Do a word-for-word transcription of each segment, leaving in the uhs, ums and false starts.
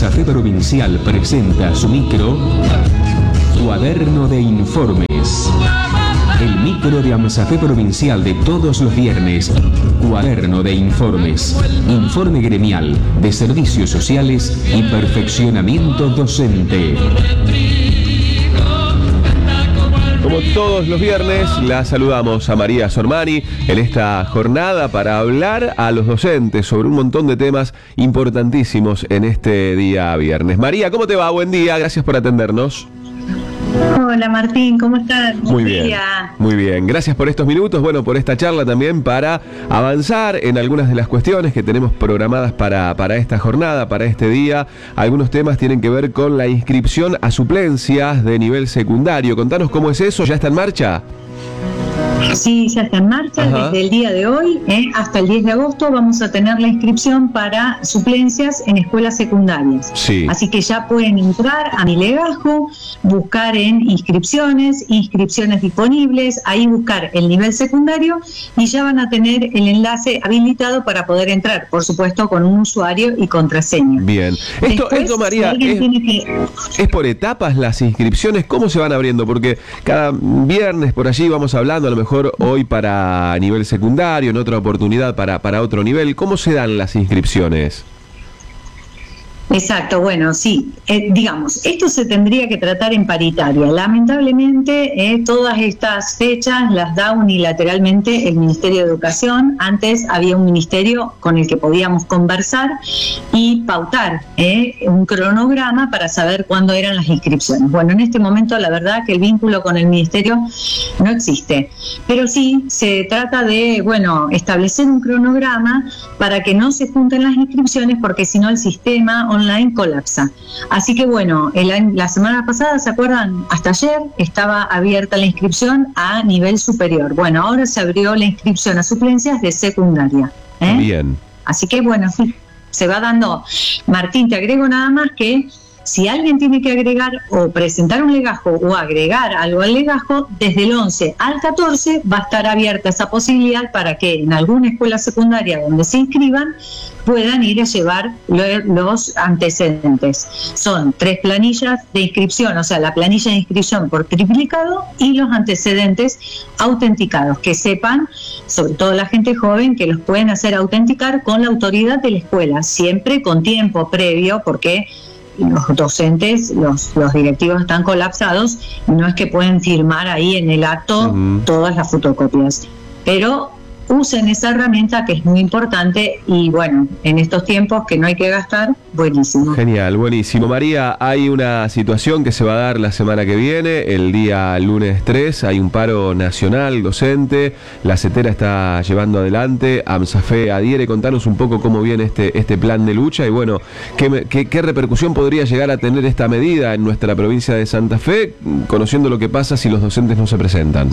AMSAFE Provincial presenta su micro Cuaderno de Informes. El micro de AMSAFE Provincial de todos los viernes. Cuaderno de Informes. Informe gremial de servicios sociales y perfeccionamiento docente. Como todos los viernes, la saludamos a María Sormani en esta jornada para hablar a los docentes sobre un montón de temas importantísimos en este día viernes. María, ¿cómo te va? Buen día, gracias por atendernos. Hola Martín, ¿cómo estás? Muy bien, muy bien. Gracias por estos minutos, bueno, por esta charla también para avanzar en algunas de las cuestiones que tenemos programadas para, para esta jornada, para este día. Algunos temas tienen que ver con la inscripción a suplencias de nivel secundario. Contanos cómo es eso, ¿ya está en marcha? Sí, ya está en marcha. Ajá. Desde el día de hoy eh, hasta el diez de agosto vamos a tener la inscripción para suplencias en escuelas secundarias. Sí. Así que ya pueden entrar a mi legajo, buscar en inscripciones, inscripciones disponibles, ahí buscar el nivel secundario y ya van a tener el enlace habilitado para poder entrar, por supuesto con un usuario y contraseña. Bien. Esto, Después, esto María, si es, que... es por etapas las inscripciones, ¿cómo se van abriendo? Porque cada viernes por allí vamos hablando, a lo mejor hoy para nivel secundario, en otra oportunidad para, para otro nivel. ¿Cómo se dan las inscripciones? Exacto, bueno, sí, eh, digamos, esto se tendría que tratar en paritaria. Lamentablemente, eh, todas estas fechas las da unilateralmente el Ministerio de Educación. Antes había un ministerio con el que podíamos conversar y pautar eh, un cronograma para saber cuándo eran las inscripciones. Bueno, en este momento la verdad que el vínculo con el ministerio no existe, pero sí se trata de, bueno, establecer un cronograma para que no se junten las inscripciones, porque si no el sistema online colapsa. Así que bueno, el, la semana pasada, ¿se acuerdan? Hasta ayer estaba abierta la inscripción a nivel superior. Bueno, ahora se abrió la inscripción a suplencias de secundaria. ¿eh? Bien. Así que bueno, sí, se va dando. Martín, te agrego nada más que si alguien tiene que agregar o presentar un legajo o agregar algo al legajo, desde el once al catorce va a estar abierta esa posibilidad para que en alguna escuela secundaria donde se inscriban puedan ir a llevar los antecedentes. Son tres planillas de inscripción, o sea, la planilla de inscripción por triplicado y los antecedentes autenticados, que sepan, sobre todo la gente joven, que los pueden hacer autenticar con la autoridad de la escuela, siempre con tiempo previo, porque los docentes, los, los directivos están colapsados y no es que pueden firmar ahí en el acto uh-huh. todas las fotocopias, pero usen esa herramienta que es muy importante y bueno, en estos tiempos que no hay que gastar, buenísimo. Genial, buenísimo. María, hay una situación que se va a dar la semana que viene, el día lunes tres, hay un paro nacional docente, la CETERA está llevando adelante, AMSAFE adhiere. Contanos un poco cómo viene este, este plan de lucha y bueno, ¿qué, qué, qué repercusión podría llegar a tener esta medida en nuestra provincia de Santa Fe, conociendo lo que pasa si los docentes no se presentan?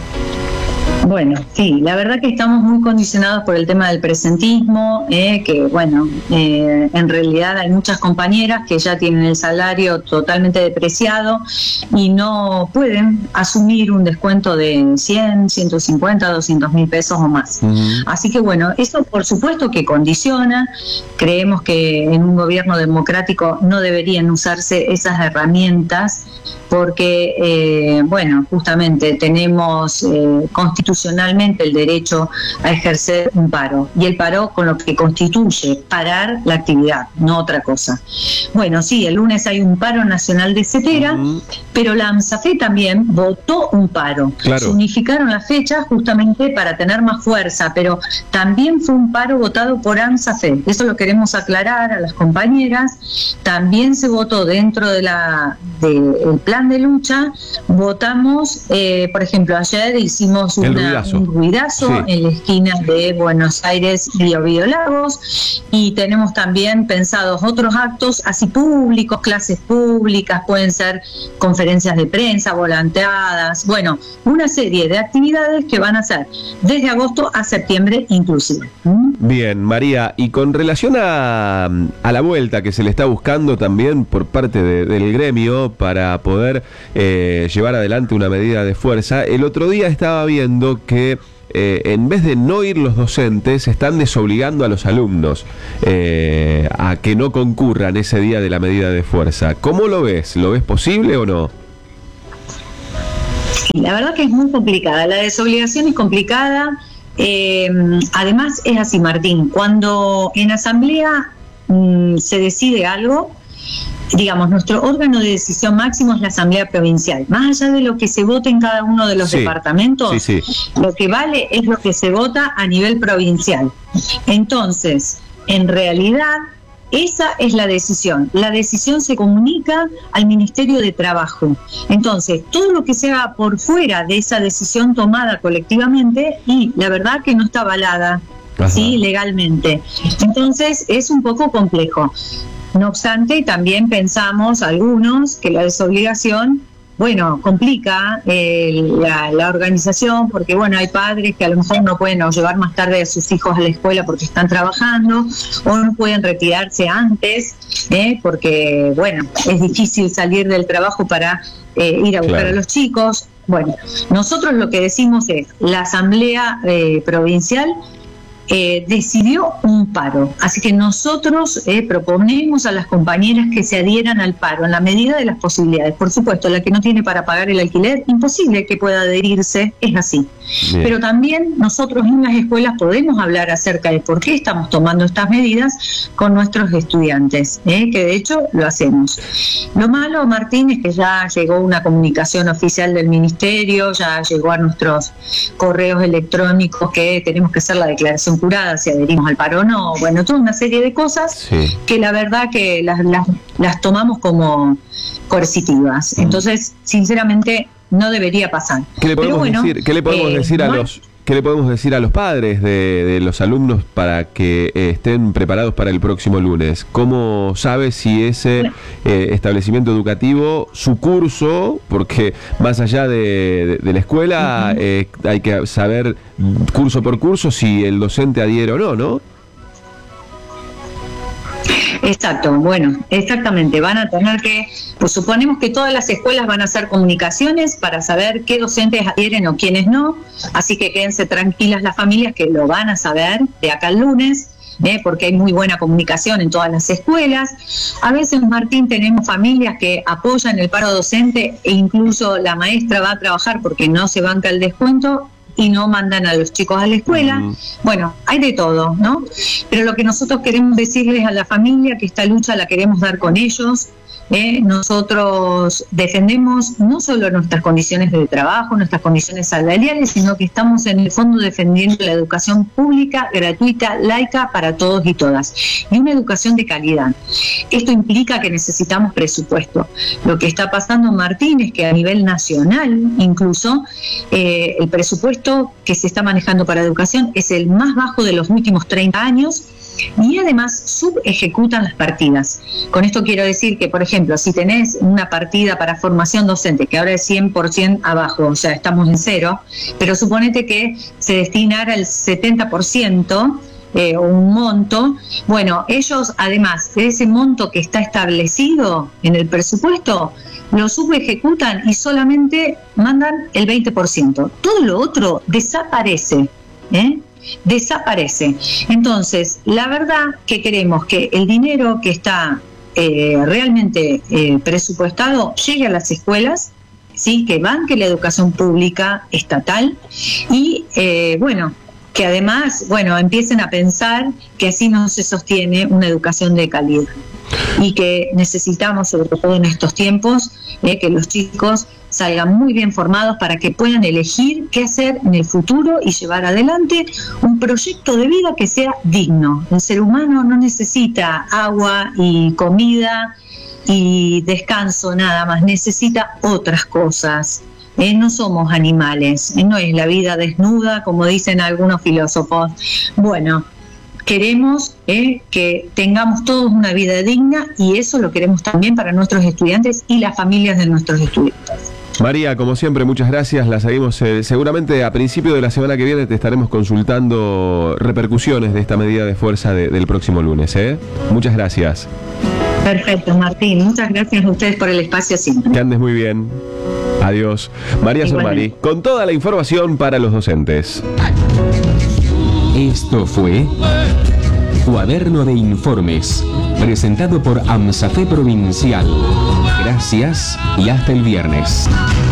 Bueno, sí, la verdad que estamos muy condicionados por el tema del presentismo, eh, que bueno, eh, en realidad hay muchas compañeras que ya tienen el salario totalmente depreciado y no pueden asumir un descuento de cien, ciento cincuenta, doscientos mil pesos o más. Uh-huh. Así que bueno, eso por supuesto que condiciona. Creemos que en un gobierno democrático no deberían usarse esas herramientas porque, eh, bueno, justamente tenemos eh, constitucionalmente el derecho a ejercer un paro, y el paro con lo que constituye parar la actividad, no otra cosa. Bueno, sí, el lunes hay un paro nacional de CETERA, uh-huh. pero la AMSAFE también votó un paro. Claro. Se unificaron las fechas justamente para tener más fuerza, pero también fue un paro votado por AMSAFE. Eso lo queremos aclarar a las compañeras. También se votó dentro de la del plan de lucha, votamos, eh, por ejemplo, ayer hicimos una, ruidazo. un ruidazo sí. en la esquina de Buenos Aires, Río Bio Lagos, y tenemos también pensados otros actos así públicos, clases públicas, pueden ser conferencias de prensa, volanteadas, bueno, una serie de actividades que van a ser desde agosto a septiembre inclusive. ¿Mm? Bien, María, y con relación a, a la vuelta que se le está buscando también por parte de, del gremio para poder eh, llevar adelante una medida de fuerza, el otro día estaba viendo que eh, en vez de no ir los docentes, están desobligando a los alumnos eh, a que no concurran ese día de la medida de fuerza. ¿Cómo lo ves? ¿Lo ves posible o no? La verdad que es muy complicada, la desobligación es complicada. Eh, además es así, Martín, cuando en asamblea mmm, se decide algo, digamos, nuestro órgano de decisión máximo es la Asamblea Provincial. Más allá de lo que se vote en cada uno de los sí, departamentos, sí, sí. lo que vale es lo que se vota a nivel provincial. Entonces, en realidad, esa es la decisión. La decisión se comunica al Ministerio de Trabajo. Entonces, todo lo que se haga por fuera de esa decisión tomada colectivamente, y la verdad que no está avalada, ¿sí? legalmente. Entonces, es un poco complejo. No obstante, también pensamos algunos que la desobligación, bueno, complica eh, la, la organización, porque bueno, hay padres que a lo mejor no pueden o llevar más tarde a sus hijos a la escuela porque están trabajando, o no pueden retirarse antes, eh, porque bueno, es difícil salir del trabajo para eh, ir a buscar claro. a los chicos. Bueno, nosotros lo que decimos es, la Asamblea eh, Provincial Eh, decidió un paro, así que nosotros eh, proponemos a las compañeras que se adhieran al paro en la medida de las posibilidades. Por supuesto, la que no tiene para pagar el alquiler, imposible que pueda adherirse, es así. Bien. Pero también nosotros en las escuelas podemos hablar acerca de por qué estamos tomando estas medidas con nuestros estudiantes, eh, que de hecho lo hacemos. Lo malo, Martín, es que ya llegó una comunicación oficial del Ministerio, ya llegó a nuestros correos electrónicos que tenemos que hacer la declaración curada si adherimos al paro o no, bueno, toda una serie de cosas sí. que la verdad que las, las, las tomamos como coercitivas. Mm. Entonces, sinceramente, no debería pasar. ¿Qué le podemos Pero bueno, decir, ¿qué le podemos eh, decir a bueno, los qué le podemos decir a los padres de, de los alumnos para que eh, estén preparados para el próximo lunes? ¿Cómo sabe si ese eh, establecimiento educativo, su curso, porque más allá de, de, de la escuela uh-huh. eh, hay que saber curso por curso si el docente adhiere o no, ¿no? Exacto, bueno, exactamente, van a tener que, pues suponemos que todas las escuelas van a hacer comunicaciones para saber qué docentes adhieren o quiénes no, así que quédense tranquilas las familias que lo van a saber de acá al lunes, ¿eh? porque hay muy buena comunicación en todas las escuelas. A veces, Martín, tenemos familias que apoyan el paro docente e incluso la maestra va a trabajar porque no se banca el descuento y no mandan a los chicos a la escuela. Uh-huh. Bueno, hay de todo, ¿no? Pero lo que nosotros queremos decirles a la familia, que esta lucha la queremos dar con ellos. ¿eh? Nosotros defendemos no solo nuestras condiciones de trabajo, nuestras condiciones salariales, sino que estamos en el fondo defendiendo la educación pública, gratuita, laica para todos y todas, y una educación de calidad. Esto implica que necesitamos presupuesto. Lo que está pasando, Martín, es que a nivel nacional, incluso, eh, el presupuesto que se está manejando para educación es el más bajo de los últimos treinta años, y además subejecutan las partidas. Con esto quiero decir que, por ejemplo, si tenés una partida para formación docente, que ahora es cien por ciento abajo, o sea, estamos en cero, pero suponete que se destinara el setenta por ciento eh, o un monto, bueno, ellos además de ese monto que está establecido en el presupuesto, lo subejecutan y solamente mandan el veinte por ciento. Todo lo otro desaparece, ¿eh? desaparece. Entonces, la verdad que queremos que el dinero que está eh, realmente eh, presupuestado llegue a las escuelas, ¿sí? que banque la educación pública estatal y, eh, bueno, que además, bueno, empiecen a pensar que así no se sostiene una educación de calidad y que necesitamos, sobre todo en estos tiempos, eh, que los chicos salgan muy bien formados para que puedan elegir qué hacer en el futuro y llevar adelante un proyecto de vida que sea digno. El ser humano no necesita agua y comida y descanso nada más, necesita otras cosas. Eh, no somos animales, eh, no es la vida desnuda, como dicen algunos filósofos. Bueno, queremos eh, que tengamos todos una vida digna y eso lo queremos también para nuestros estudiantes y las familias de nuestros estudiantes. María, como siempre, muchas gracias. La seguimos eh, seguramente a principio de la semana que viene. Te estaremos consultando repercusiones de esta medida de fuerza de, del próximo lunes. ¿eh? Muchas gracias. Perfecto, Martín. Muchas gracias a ustedes por el espacio siempre. Que andes muy bien. Adiós. María Sormani, con toda la información para los docentes. Esto fue Cuaderno de Informes, presentado por AMSAFE Provincial. Gracias y hasta el viernes.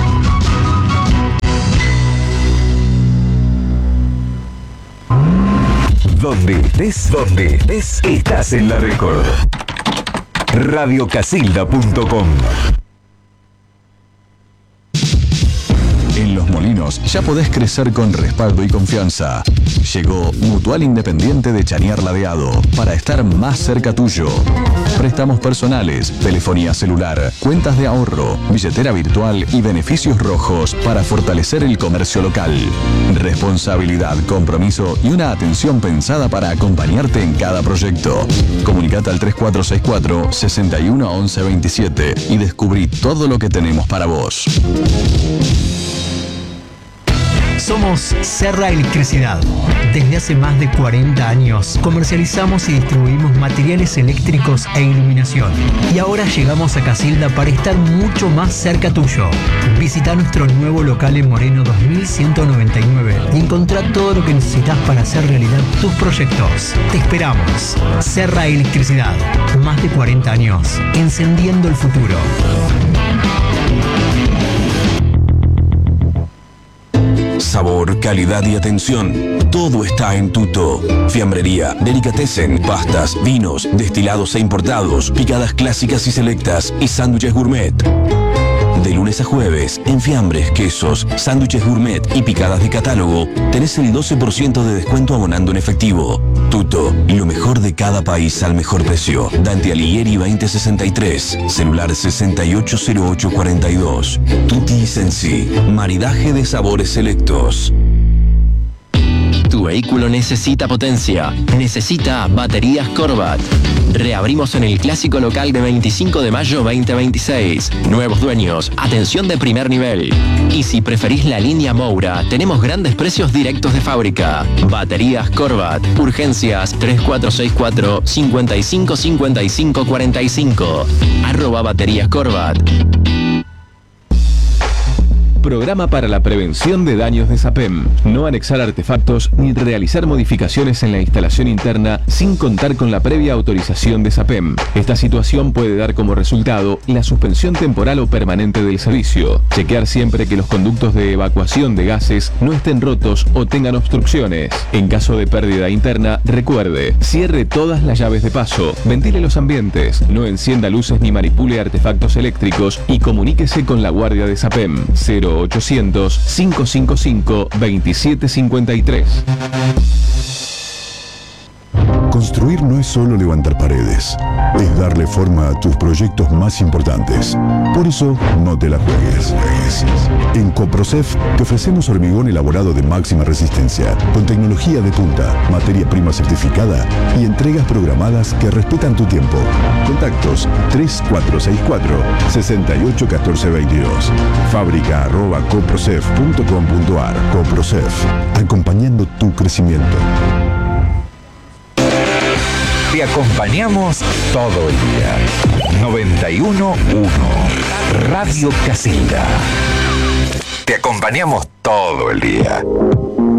Donde estés, donde estés, estás en la Record. radio casilda punto com. En Los Molinos ya podés crecer con respaldo y confianza. Llegó Mutual Independiente de Chañar Ladeado para estar más cerca tuyo. Préstamos personales, telefonía celular, cuentas de ahorro, billetera virtual y beneficios rojos para fortalecer el comercio local. Responsabilidad, compromiso y una atención pensada para acompañarte en cada proyecto. Comunicate al tres cuatro seis cuatro, seis uno once veintisiete y descubrí todo lo que tenemos para vos. Somos Serra Electricidad. Desde hace más de cuarenta años comercializamos y distribuimos materiales eléctricos e iluminación. Y ahora llegamos a Casilda para estar mucho más cerca tuyo. Visita nuestro nuevo local en Moreno dos mil ciento noventa y nueve y encontrá todo lo que necesitas para hacer realidad tus proyectos. Te esperamos. Serra Electricidad. Más de cuarenta años encendiendo el futuro. Sabor, calidad y atención. Todo está en Tuto. Fiambrería, delicatessen, pastas, vinos, destilados e importados, picadas clásicas y selectas y sándwiches gourmet. De lunes a jueves, en fiambres, quesos, sándwiches gourmet y picadas de catálogo, tenés el doce por ciento de descuento abonando en efectivo. Tuto, lo mejor de cada país al mejor precio. Dante Alighieri veinte sesenta y tres, celular sesenta y ocho cero ocho cuarenta y dos. Tutti Sensi, maridaje de sabores selectos. Tu vehículo necesita potencia, necesita baterías Corvat. Reabrimos en el clásico local de veinticinco de mayo veinte veintiséis. Nuevos dueños, atención de primer nivel. Y si preferís la línea Moura, tenemos grandes precios directos de fábrica. Baterías Corvat. Urgencias tres cuatro seis cuatro, cinco cinco cinco cinco cuatro cinco. Arroba baterías Corvat. Programa para la prevención de daños de SAPEM. No anexar artefactos ni realizar modificaciones en la instalación interna sin contar con la previa autorización de SAPEM. Esta situación puede dar como resultado la suspensión temporal o permanente del servicio. Chequear siempre que los conductos de evacuación de gases no estén rotos o tengan obstrucciones. En caso de pérdida interna, recuerde, cierre todas las llaves de paso, ventile los ambientes, no encienda luces ni manipule artefactos eléctricos y comuníquese con la guardia de SAPEM. cero ochocientos, cinco cinco cinco, veintisiete cincuenta y tres. Construir no es solo levantar paredes, es darle forma a tus proyectos más importantes. Por eso, no te la juegues. En Coprocef te ofrecemos hormigón elaborado de máxima resistencia, con tecnología de punta, materia prima certificada y entregas programadas que respetan tu tiempo. Contactos tres cuatro seis cuatro, seis ocho uno cuatro dos dos. Fábrica arroba coprocef punto com punto ar. Coprocef, acompañando tu crecimiento. Te acompañamos todo el día. noventa y uno punto uno Radio Casilda. Te acompañamos todo el día.